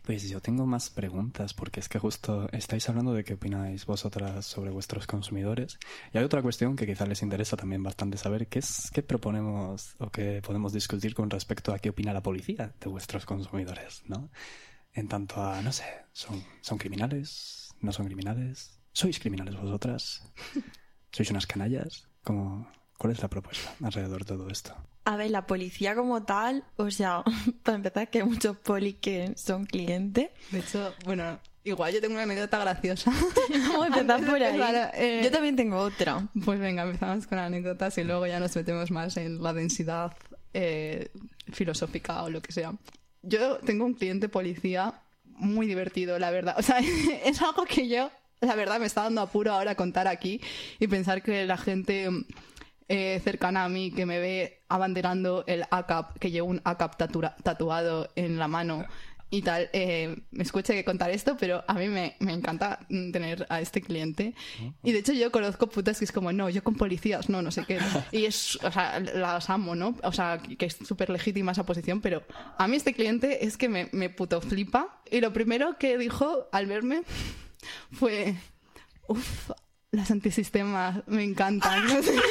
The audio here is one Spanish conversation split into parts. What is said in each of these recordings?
Pues yo tengo más preguntas, porque es que justo estáis hablando de qué opináis vosotras sobre vuestros consumidores. Y hay otra cuestión que quizás les interesa también bastante saber, que es qué proponemos o qué podemos discutir con respecto a qué opina la policía de vuestros consumidores, ¿no? En tanto a, no sé, ¿son criminales? ¿No son criminales? ¿Sois criminales vosotras? ¿Sois unas canallas? ¿Cuál es la propuesta alrededor de todo esto? A ver, la policía como tal, o sea, para empezar que hay muchos polis que son clientes. De hecho, bueno, igual yo tengo una anécdota graciosa. Vamos a empezar por ahí. Yo también tengo otra. Pues venga, empezamos con anécdotas y luego ya nos metemos más en la densidad filosófica o lo que sea. Yo tengo un cliente policía muy divertido, la verdad. O sea, es algo que yo, la verdad, me está dando apuro ahora contar aquí y pensar que la gente cercana a mí que me ve abanderando el ACAP, que llevo un ACAP tatuado en la mano y tal, me escuche que contar esto, pero a mí me encanta tener a este cliente. Y de hecho yo conozco putas que es como, no, yo con policías, no sé qué. Y es, o sea, las amo, ¿no? O sea, que es súper legítima esa posición, pero a mí este cliente es que me puto flipa. Y lo primero que dijo al verme fue, uff, las antisistemas me encantan. No sé.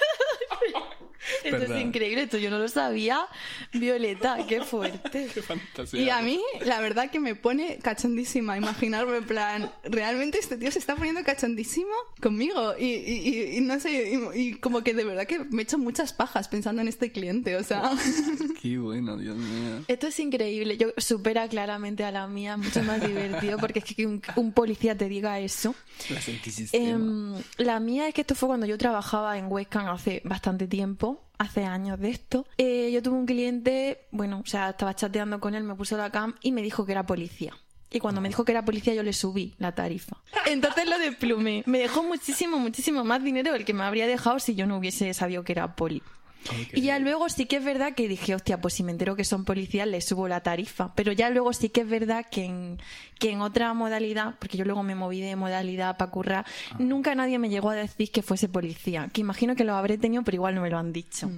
Esto ¿Verdad? es increíble, esto yo no lo sabía. Violeta, qué fuerte. ¡Qué fantasía! Y a mí, la verdad que me pone cachondísima imaginarme, en plan, realmente este tío se está poniendo cachondísimo conmigo y no sé, y como que de verdad que me he hecho muchas pajas pensando en este cliente, o sea... ¡Qué bueno, Dios mío! Esto es increíble, yo supera claramente a la mía, mucho más divertido, porque es que un policía te diga eso. Las antisistemas. La mía es que esto fue cuando yo trabajaba en Webcam hace bastante tiempo, hace años de esto. Yo tuve un cliente, bueno, o sea, estaba chateando con él, me puso la cam y me dijo que era policía. Y cuando me dijo que era policía yo le subí la tarifa. Entonces lo desplumé. Me dejó muchísimo más dinero del que me habría dejado si yo no hubiese sabido que era poli. Okay. Y ya luego sí que es verdad que dije, hostia, pues si me entero que son policías les subo la tarifa. Pero ya luego sí que es verdad que en otra modalidad, porque yo luego me moví de modalidad para currar, nunca nadie me llegó a decir que fuese policía. Que imagino que lo habré tenido, pero igual no me lo han dicho.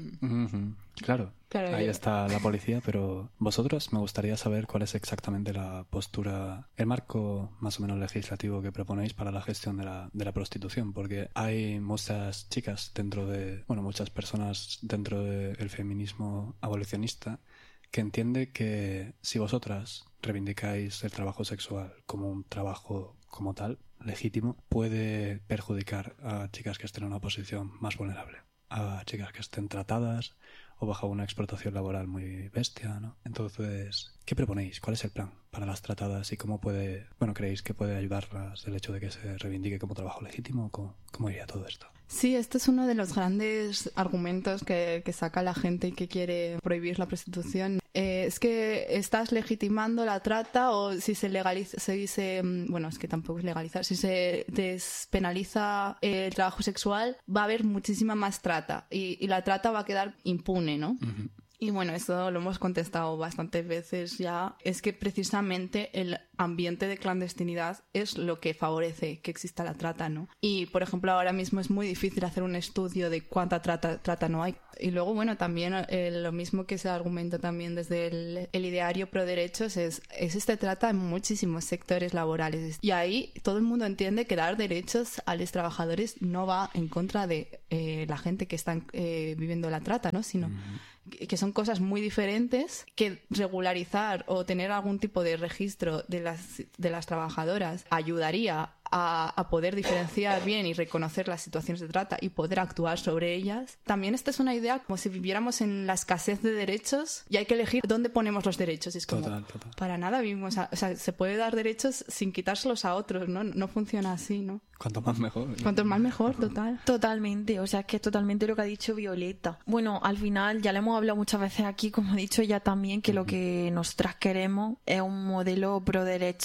Claro, ahí está la policía, pero vosotros me gustaría saber cuál es exactamente la postura, el marco más o menos legislativo que proponéis para la gestión de la prostitución, porque hay muchas chicas muchas personas dentro del feminismo abolicionista que entiende que si vosotras reivindicáis el trabajo sexual como un trabajo como tal, legítimo, puede perjudicar a chicas que estén en una posición más vulnerable, a chicas que estén tratadas o bajo una explotación laboral muy bestia, ¿no? Entonces, ¿qué proponéis? ¿Cuál es el plan para las tratadas y cómo creéis que puede ayudarlas el hecho de que se reivindique como trabajo legítimo? ¿Cómo iría todo esto? Sí, este es uno de los grandes argumentos que saca la gente que quiere prohibir la prostitución. Es que estás legitimando la trata, o si se legaliza, se dice, bueno, es que tampoco es legalizar, si se despenaliza el trabajo sexual, va a haber muchísima más trata y la trata va a quedar impune, ¿no? Uh-huh. Y bueno, eso lo hemos contestado bastantes veces ya. Es que precisamente el ambiente de clandestinidad es lo que favorece que exista la trata, ¿no? Y, por ejemplo, ahora mismo es muy difícil hacer un estudio de cuánta trata no hay. Y luego, bueno, también lo mismo que se argumenta también desde el ideario pro derechos es este trata en muchísimos sectores laborales. Y ahí todo el mundo entiende que dar derechos a los trabajadores no va en contra de la gente que está viviendo la trata, ¿no? Sino que son cosas muy diferentes, que regularizar o tener algún tipo de registro de las trabajadoras ayudaría a poder diferenciar bien y reconocer las situaciones de trata y poder actuar sobre ellas. También esta es una idea como si viviéramos en la escasez de derechos y hay que elegir dónde ponemos los derechos. Es como, total. para nada vivimos... O sea, se puede dar derechos sin quitárselos a otros, ¿no? No funciona así, ¿no? Cuanto más mejor. Cuanto más mejor, total. Totalmente, o sea, es que es totalmente lo que ha dicho Violeta. Bueno, al final ya le hemos hablado muchas veces aquí, como ha dicho ella también, que lo que nosotras queremos es un modelo pro derecho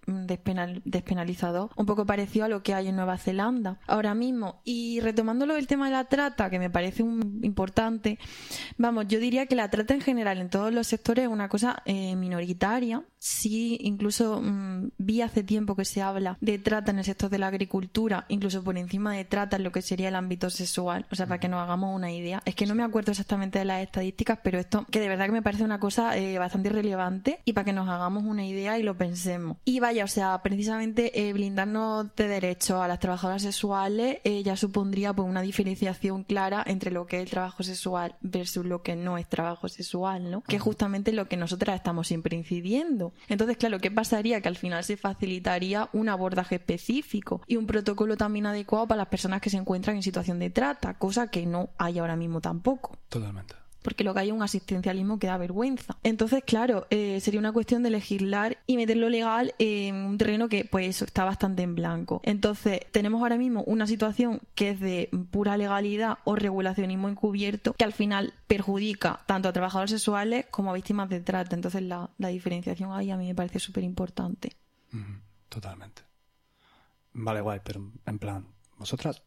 despenalizador, un poco parecido a lo que hay en Nueva Zelanda ahora mismo. Y retomándolo del tema de la trata, que me parece importante, vamos, yo diría que la trata en general en todos los sectores es una cosa minoritaria. Sí, incluso vi hace tiempo que se habla de trata en el sector de la agricultura, incluso por encima de trata en lo que sería el ámbito sexual, o sea, para que nos hagamos una idea. Es que no me acuerdo exactamente de las estadísticas, pero esto que de verdad que me parece una cosa bastante irrelevante, y para que nos hagamos una idea y lo pensemos. Y vaya, o sea, precisamente blindarnos de derechos a las trabajadoras sexuales ya supondría pues una diferenciación clara entre lo que es el trabajo sexual versus lo que no es trabajo sexual, ¿no? Que es justamente lo que nosotras estamos siempre incidiendo. Entonces, claro, ¿qué pasaría? Que al final se facilitaría un abordaje específico y un protocolo también adecuado para las personas que se encuentran en situación de trata, cosa que no hay ahora mismo tampoco. Totalmente. Porque lo que hay es un asistencialismo que da vergüenza. Entonces, claro, sería una cuestión de legislar y meterlo legal en un terreno que, pues eso, está bastante en blanco. Entonces, tenemos ahora mismo una situación que es de pura legalidad o regulacionismo encubierto, que al final perjudica tanto a trabajadores sexuales como a víctimas de trata. Entonces, la diferenciación ahí a mí me parece súper importante. Totalmente. Vale, guay, pero en plan, ¿vosotras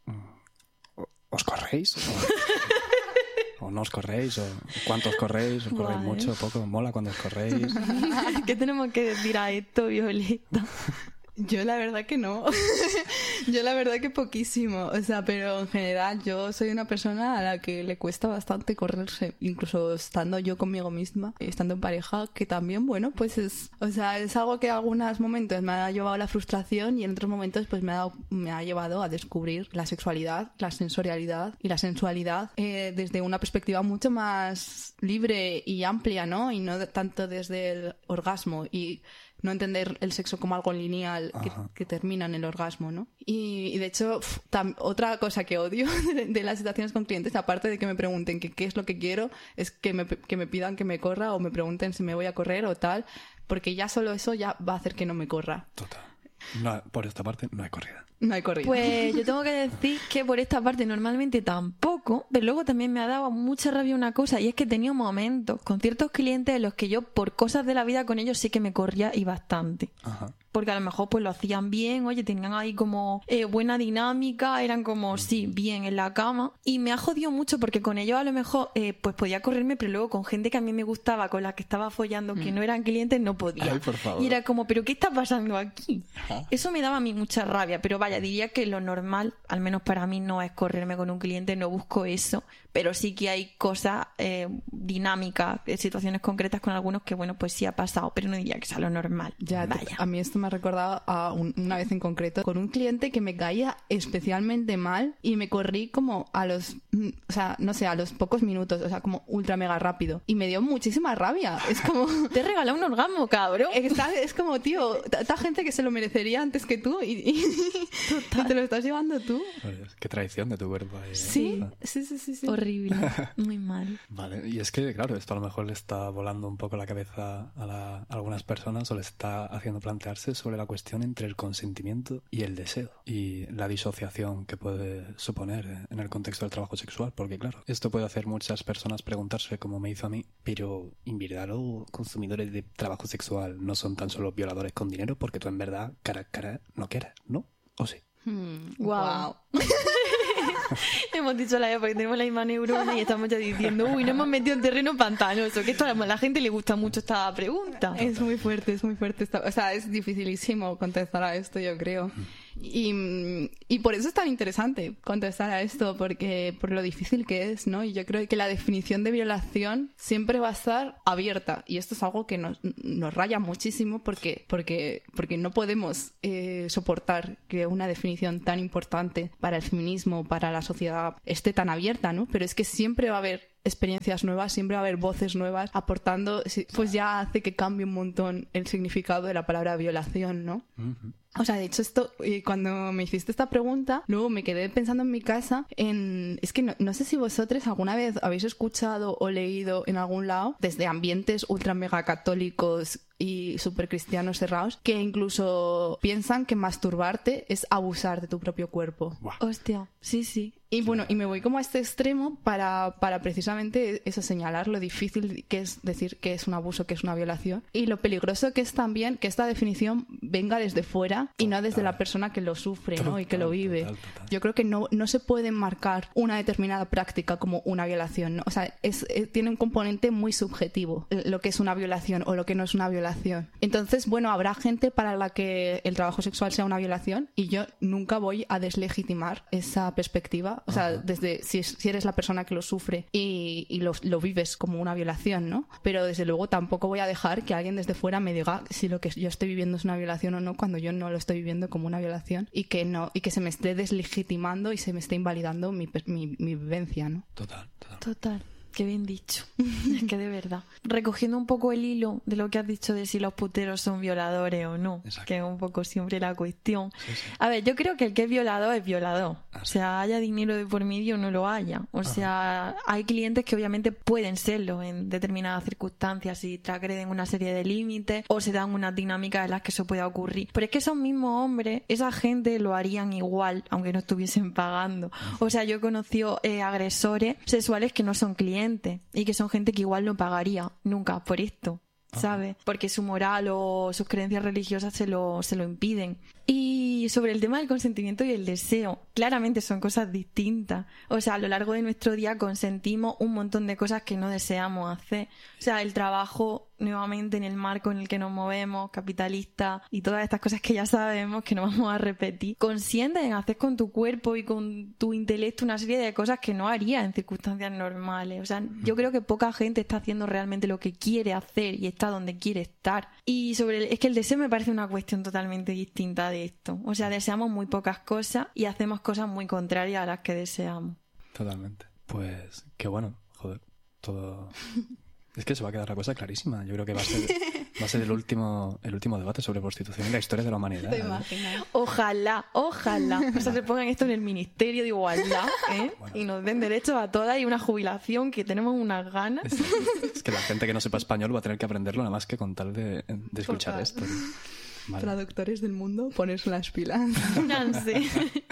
os corréis? ¿O no os corréis? ¿O cuántos corréis? ¿Os corréis mucho? ¿Poco? ¿Mola cuando os corréis? ¿Qué tenemos que decir a esto, Violeta? Yo la verdad que no. Yo la verdad que poquísimo. O sea, pero en general yo soy una persona a la que le cuesta bastante correrse. Incluso estando yo conmigo misma, estando en pareja, que también, bueno, pues es algo que en algunos momentos me ha llevado a la frustración y en otros momentos pues me ha llevado a descubrir la sexualidad, la sensorialidad y la sensualidad desde una perspectiva mucho más libre y amplia, ¿no? Y no tanto desde el orgasmo y no entender el sexo como algo lineal que termina en el orgasmo, ¿no? Y de hecho, otra cosa que odio de las situaciones con clientes, aparte de que me pregunten qué es lo que quiero, es que me pidan que me corra o me pregunten si me voy a correr o tal, porque ya solo eso ya va a hacer que no me corra. Total. No, por esta parte no hay corrida. No hay corrida. Pues yo tengo que decir que por esta parte normalmente tampoco, pero luego también me ha dado mucha rabia una cosa, y es que he tenido momentos con ciertos clientes en los que yo, por cosas de la vida con ellos, sí que me corría y bastante. Porque a lo mejor pues lo hacían bien, oye, tenían ahí como buena dinámica, eran como, sí, bien en la cama. Y me ha jodido mucho porque con ellos a lo mejor pues podía correrme, pero luego con gente que a mí me gustaba, con la que estaba follando, que no eran clientes, no podía. Ay, por favor. Y era como, ¿pero qué está pasando aquí? Eso me daba a mí mucha rabia, pero vaya, diría que lo normal, al menos para mí, no es correrme con un cliente, no busco eso, pero sí que hay cosas dinámicas, situaciones concretas con algunos que, bueno, pues sí ha pasado, pero no diría que sea lo normal. Ya, vaya. A mí esto me ha recordado a una vez en concreto con un cliente que me caía especialmente mal y me corrí como a los pocos minutos, o sea, como ultra mega rápido, y me dio muchísima rabia. Es como, te he regalado un orgasmo, cabrón. Es como, tío, tanta gente que se lo merecería antes que tú y te lo estás llevando tú. Qué traición de tu cuerpo ahí. Sí. Horrible, muy mal. Vale, y es que, claro, esto a lo mejor le está volando un poco la cabeza a algunas personas, o le está haciendo plantearse sobre la cuestión entre el consentimiento y el deseo y la disociación que puede suponer en el contexto del trabajo sexual, porque claro, esto puede hacer muchas personas preguntarse, como me hizo a mí, pero en verdad los consumidores de trabajo sexual no son tan solo violadores con dinero, porque tú en verdad cara a cara no quieres, ¿no? ¿O sí? Wow. Hemos dicho la porque tenemos la misma neurona y estamos ya diciendo, uy, nos hemos metido en terreno pantanoso, que esto a la gente le gusta mucho esta pregunta. Es muy fuerte. O sea, es dificilísimo contestar a esto, yo creo. Y por eso es tan interesante contestar a esto, porque por lo difícil que es, ¿no? Y yo creo que la definición de violación siempre va a estar abierta, y esto es algo que nos raya muchísimo porque no podemos soportar que una definición tan importante para el feminismo, para la sociedad, esté tan abierta, ¿no? Pero es que siempre va a haber experiencias nuevas, siempre va a haber voces nuevas aportando, pues ya hace que cambie un montón el significado de la palabra violación, ¿no? O sea, de hecho esto, cuando me hiciste esta pregunta, luego me quedé pensando en mi casa es que no sé si vosotros alguna vez habéis escuchado o leído en algún lado, desde ambientes ultra mega católicos y súper cristianos cerrados, que incluso piensan que masturbarte es abusar de tu propio cuerpo. Hostia, sí. Y bueno, y me voy como a este extremo para precisamente eso, señalar lo difícil que es decir que es un abuso, que es una violación, y lo peligroso que es también que esta definición venga desde fuera y no desde la persona que lo sufre, ¿no? Y que lo vive. Total. Yo creo que no se puede marcar una determinada práctica como una violación, ¿no? O sea, tiene un componente muy subjetivo lo que es una violación o lo que no es una violación. Entonces, bueno, habrá gente para la que el trabajo sexual sea una violación y yo nunca voy a deslegitimar esa perspectiva. O sea, desde si eres la persona que lo sufre y lo vives como una violación, ¿no? Pero desde luego tampoco voy a dejar que alguien desde fuera me diga si lo que yo estoy viviendo es una violación o no, cuando yo no lo estoy viviendo como una violación y que se me esté deslegitimando y se me esté invalidando mi vivencia, ¿no? Total. Qué bien dicho. Es que de verdad. Recogiendo un poco el hilo de lo que has dicho de si los puteros son violadores o no, exacto, que es un poco siempre la cuestión. Sí. A ver, yo creo que el que es violador es violador. O sea, haya dinero de por medio o no lo haya. O sea, hay clientes que obviamente pueden serlo en determinadas circunstancias y transgreden una serie de límites o se dan unas dinámicas en las que eso pueda ocurrir. Pero es que esos mismos hombres, esa gente lo harían igual, aunque no estuviesen pagando. O sea, yo he conocido agresores sexuales que no son clientes y que son gente que igual no pagaría nunca por esto, ¿sabes? Porque su moral o sus creencias religiosas se lo impiden. Y sobre el tema del consentimiento y el deseo, claramente son cosas distintas. O sea, a lo largo de nuestro día consentimos un montón de cosas que no deseamos hacer. O sea, el trabajo, nuevamente, en el marco en el que nos movemos, capitalista, y todas estas cosas que ya sabemos que no vamos a repetir. Consientes en hacer con tu cuerpo y con tu intelecto una serie de cosas que no harías en circunstancias normales. O sea, yo creo que poca gente está haciendo realmente lo que quiere hacer y está donde quiere estar. Y es que el deseo me parece una cuestión totalmente distinta de esto. O sea, deseamos muy pocas cosas y hacemos cosas muy contrarias a las que deseamos. Totalmente. Pues qué bueno, joder, todo... Es que se va a quedar la cosa clarísima. Yo creo que va a ser el último debate sobre prostitución en la historia de la humanidad. ¿Te imaginas? Ojalá. O sea, se pongan esto en el Ministerio de Igualdad, bueno. Y nos den derechos a todas y una jubilación que tenemos unas ganas. Es que la gente que no sepa español va a tener que aprenderlo nada más que con tal de escuchar esto. Vale. Traductores del mundo, ponerse las pilas. Sí.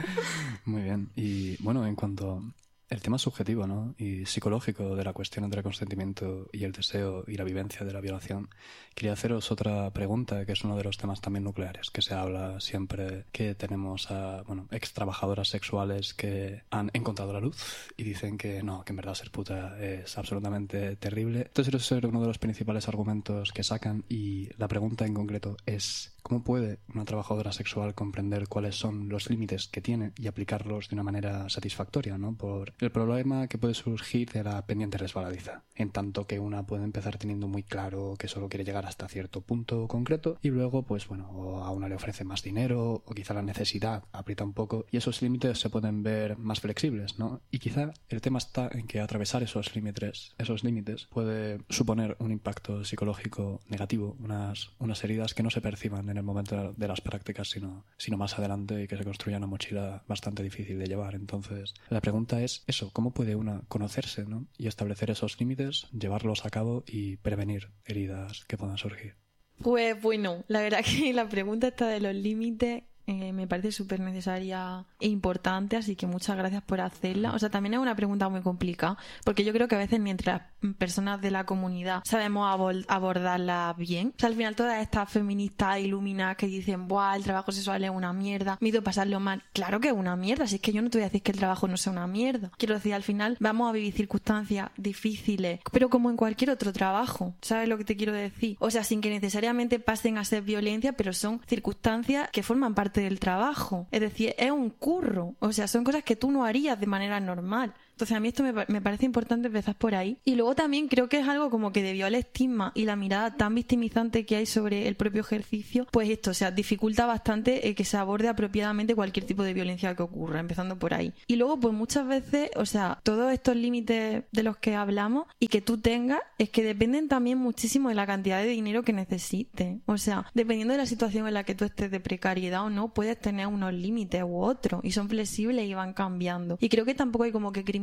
Muy bien. Y bueno, en cuanto el tema subjetivo, ¿no? Y psicológico de la cuestión entre el consentimiento y el deseo y la vivencia de la violación, quería haceros otra pregunta, que es uno de los temas también nucleares, que se habla siempre, que tenemos a, ex trabajadoras sexuales que han encontrado la luz y dicen que no, que en verdad ser puta es absolutamente terrible. Entonces ese es uno de los principales argumentos que sacan, y la pregunta en concreto es: ¿cómo puede una trabajadora sexual comprender cuáles son los límites que tiene y aplicarlos de una manera satisfactoria, ¿no? Por el problema que puede surgir de la pendiente resbaladiza, en tanto que una puede empezar teniendo muy claro que solo quiere llegar hasta cierto punto concreto y luego, pues bueno, o a una le ofrece más dinero o quizá la necesidad aprieta un poco y esos límites se pueden ver más flexibles, ¿no? Y quizá el tema está en que atravesar esos límites puede suponer un impacto psicológico negativo, unas heridas que no se perciban en el momento de las prácticas, sino más adelante, y que se construya una mochila bastante difícil de llevar. Entonces, la pregunta es eso: ¿cómo puede una conocerse, ¿no? Y establecer esos límites, llevarlos a cabo y prevenir heridas que puedan surgir? Pues bueno, la verdad que la pregunta esta de los límites me parece súper necesaria e importante, así que muchas gracias por hacerla. O sea, también es una pregunta muy complicada, porque yo creo que a veces ni entre las personas de la comunidad sabemos abordarla bien. O sea, al final todas estas feministas iluminadas que dicen: ¡buah, el trabajo sexual es una mierda, me hizo pasarlo mal! Claro que es una mierda, si es que yo no te voy a decir que el trabajo no sea una mierda. Quiero decir, al final vamos a vivir circunstancias difíciles, pero como en cualquier otro trabajo, ¿sabes lo que te quiero decir? O sea, sin que necesariamente pasen a ser violencia, pero son circunstancias que forman parte del trabajo. Es decir, es un curro. O sea, son cosas que tú no harías de manera normal. Entonces a mí esto me parece importante empezar por ahí. Y luego también creo que es algo como que debido al estigma y la mirada tan victimizante que hay sobre el propio ejercicio, pues esto, o sea, dificulta bastante que se aborde apropiadamente cualquier tipo de violencia que ocurra, empezando por ahí. Y luego, pues muchas veces, o sea, todos estos límites de los que hablamos y que tú tengas, es que dependen también muchísimo de la cantidad de dinero que necesites. O sea, dependiendo de la situación en la que tú estés de precariedad o no, puedes tener unos límites u otros, y son flexibles y van cambiando. Y creo que tampoco hay como que criminalizar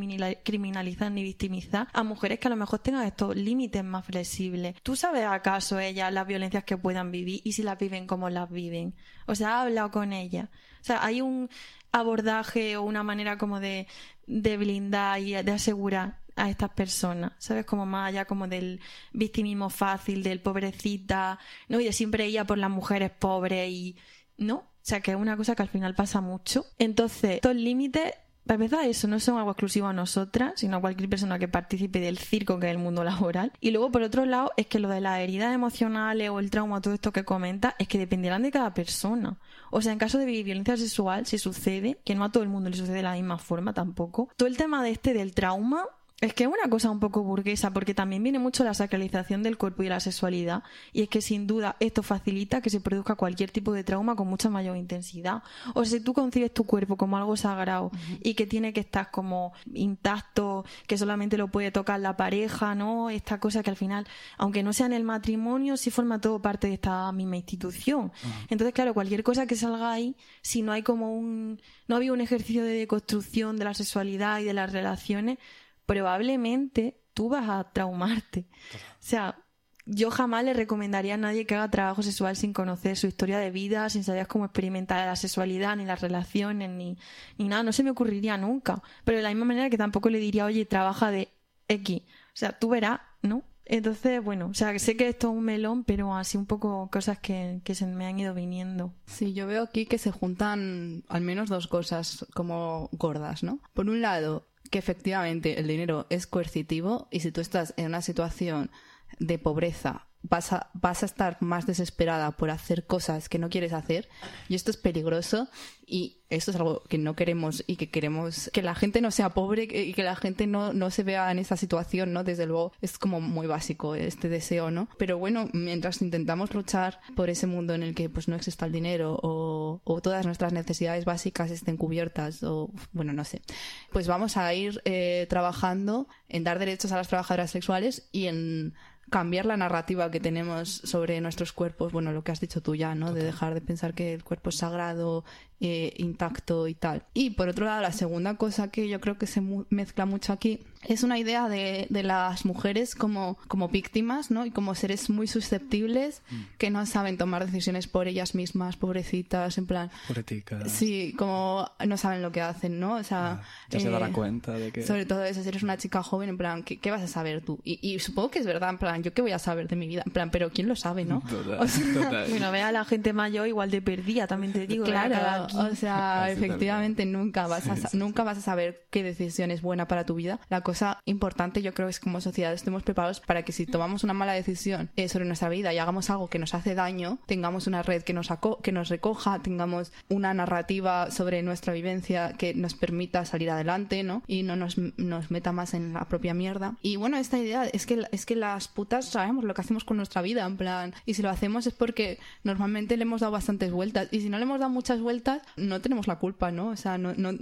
criminalizar ni victimizar a mujeres que a lo mejor tengan estos límites más flexibles. ¿Tú sabes acaso ellas las violencias que puedan vivir y si las viven, cómo las viven? O sea, ¿has hablado con ellas? O sea, hay un abordaje o una manera como de blindar y de asegurar a estas personas, ¿sabes? Como más allá como del victimismo fácil, del pobrecita, ¿no? Y de siempre ella por las mujeres pobres y... ¿no? O sea, que es una cosa que al final pasa mucho. Entonces, estos límites, para empezar, eso no son algo exclusivo a nosotras, sino a cualquier persona que participe del circo, que es el mundo laboral. Y luego, por otro lado, es que lo de las heridas emocionales o el trauma, todo esto que comenta, es que dependerán de cada persona. O sea, en caso de vivir violencia sexual, si sucede, que no a todo el mundo le sucede de la misma forma tampoco, todo el tema del trauma... Es que es una cosa un poco burguesa, porque también viene mucho la sacralización del cuerpo y de la sexualidad, y es que sin duda esto facilita que se produzca cualquier tipo de trauma con mucha mayor intensidad. O sea, si tú concibes tu cuerpo como algo sagrado y que tiene que estar como intacto, que solamente lo puede tocar la pareja, ¿no? Esta cosa que al final, aunque no sea en el matrimonio, sí forma todo parte de esta misma institución. Entonces, claro, cualquier cosa que salga ahí, si no hay como no había un ejercicio de deconstrucción de la sexualidad y de las relaciones, probablemente tú vas a traumarte. O sea, yo jamás le recomendaría a nadie que haga trabajo sexual sin conocer su historia de vida, sin saber cómo experimentar la sexualidad, ni las relaciones, ni nada. No se me ocurriría nunca. Pero de la misma manera que tampoco le diría, oye, trabaja de X. O sea, tú verás, ¿no? Entonces, bueno, o sea, sé que esto es un melón, pero así un poco cosas que se me han ido viniendo. Sí, yo veo aquí que se juntan al menos dos cosas como gordas, ¿no? Por un lado, que efectivamente el dinero es coercitivo y si tú estás en una situación de pobreza vas a estar más desesperada por hacer cosas que no quieres hacer y esto es peligroso y esto es algo que no queremos y que queremos que la gente no sea pobre y que la gente no se vea en esa situación, ¿no? Desde luego es como muy básico este deseo, ¿no? Pero bueno, mientras intentamos luchar por ese mundo en el que pues no exista el dinero o todas nuestras necesidades básicas estén cubiertas o bueno, no sé, pues vamos a ir trabajando en dar derechos a las trabajadoras sexuales y en cambiar la narrativa que tenemos sobre nuestros cuerpos, bueno, lo que has dicho tú ya, ¿no? De dejar de pensar que el cuerpo es sagrado, intacto y tal. Y por otro lado, la segunda cosa que yo creo que se mezcla mucho aquí es una idea de las mujeres como víctimas, ¿no? Y como seres muy susceptibles que no saben tomar decisiones por ellas mismas, pobrecitas, en plan... Pobreticas. Sí, como no saben lo que hacen, ¿no? O sea... ya se dará cuenta de que... Sobre todo eso, si eres una chica joven, en plan, ¿qué vas a saber tú? Y supongo que es verdad, en plan, ¿yo qué voy a saber de mi vida? En plan, pero ¿quién lo sabe, no? Total, o sea, total. Bueno, ve a la gente mayor igual de perdida, también te digo. Claro, o sea, Así efectivamente también. nunca vas a saber qué decisión es buena para tu vida. La cosa importante yo creo es que como sociedad estemos preparados para que si tomamos una mala decisión sobre nuestra vida y hagamos algo que nos hace daño, tengamos una red que nos recoja, tengamos una narrativa sobre nuestra vivencia que nos permita salir adelante, ¿no? Y no nos meta más en la propia mierda. Y bueno, esta idea es que las putas sabemos lo que hacemos con nuestra vida, en plan, y si lo hacemos es porque normalmente le hemos dado bastantes vueltas y si no le hemos dado muchas vueltas no tenemos la culpa, ¿no? O sea,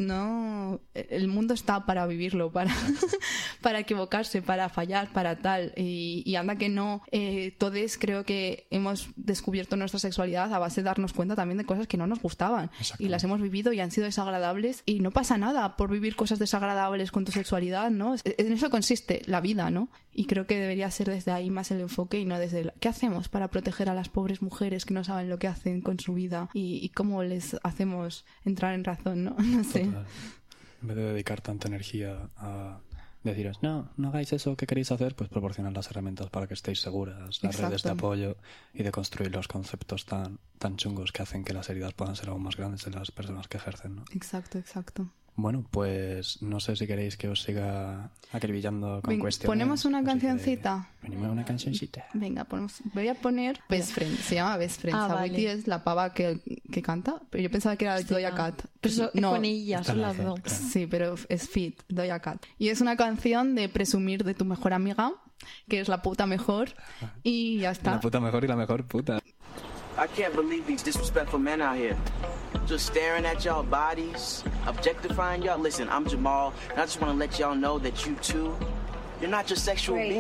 no el mundo está para vivirlo, para equivocarse, para fallar, para tal y anda que no, todos creo que hemos descubierto nuestra sexualidad a base de darnos cuenta también de cosas que no nos gustaban y las hemos vivido y han sido desagradables y no pasa nada por vivir cosas desagradables con tu sexualidad, ¿no? En eso consiste la vida, ¿no? Y creo que debería ser desde ahí más el enfoque y no desde ¿qué hacemos para proteger a las pobres mujeres que no saben lo que hacen con su vida y cómo les hacemos entrar en razón, ¿no? No sé. Total. En vez de dedicar tanta energía a deciros, no hagáis eso que queréis hacer, pues proporcionar las herramientas para que estéis seguras, las redes de apoyo y de construir los conceptos tan chungos que hacen que las heridas puedan ser aún más grandes en las personas que ejercen, ¿no? Exacto. Bueno, pues no sé si queréis que os siga acribillando con cuestiones. ¿Ponemos una cancioncita? Ponemos una cancioncita. Venga, voy a poner Best Friend. Se llama Best Friend. Saweetie es la pava que canta, pero yo pensaba que era Doja Cat. Pero eso no, es con ella, son las dos. Claro. Sí, pero es Fit, Doja Cat. Y es una canción de presumir de tu mejor amiga, que es la puta mejor, y ya está. La puta mejor y la mejor puta. I can't believe these disrespectful men out here. Just staring at y'all bodies, objectifying y'all. Listen, I'm Jamal, and I just want to let y'all know that you too, you're not just sexual beings.